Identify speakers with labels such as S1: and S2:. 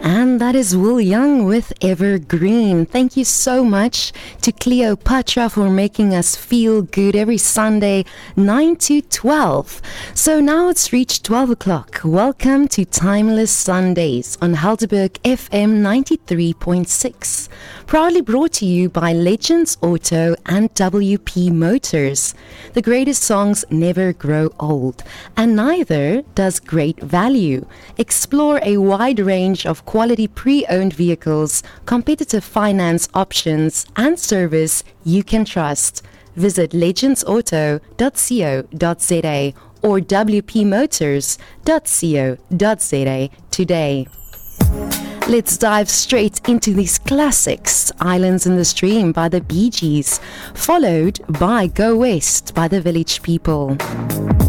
S1: And that is Will Young with Evergreen. Thank you so much to Cleopatra for making us feel good every Sunday, 9 to 12. So now it's reached 12 o'clock. Welcome to Timeless Sundays on Helderberg FM 93.6. Proudly brought to you by Legends Auto and WP Motors. The greatest songs never grow old, and neither does great value. Explore a wide range of quality pre-owned vehicles, competitive finance options, and service you can trust. Visit legendsauto.co.za or wpmotors.co.za today. Let's dive straight into these classics. Islands in the Stream by the Bee Gees, followed by Go West by the Village People.